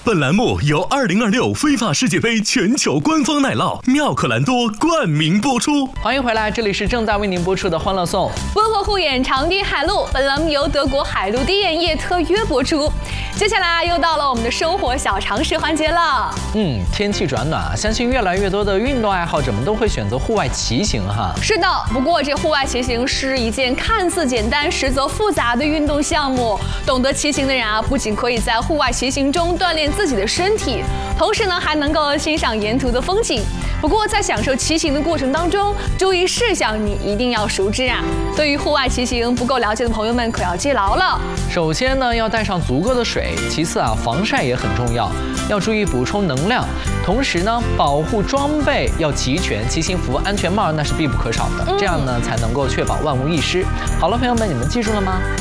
本栏目由2026非法世界杯全球官方奶酪妙可蓝多冠名播出。 欢迎回来，这里是正在为您播出的《欢乐颂》。 温和护眼长堤海陆，本栏目由德国海陆低眼液特约播出。接下来又到了我们的生活小常识环节了。 天气转暖啊，相信越来越多的运动爱好者们都会选择户外骑行哈。 是的，不过这户外骑行是一件看似简单实则复杂的运动项目。懂得骑行的人啊，不仅可以在户外骑行中锻炼自己的身体，同时呢还能够欣赏沿途的风景。不过在享受骑行的过程当中，注意事项你一定要熟知啊。对于户外骑行不够了解的朋友们可要记牢了。 首先呢，要带上足够的水，其次啊，防晒也很重要，要注意补充能量。同时呢，保护装备要齐全，骑行服、安全帽那是必不可少的，这样呢才能够确保万无一失。好了，朋友们，你们记住了吗？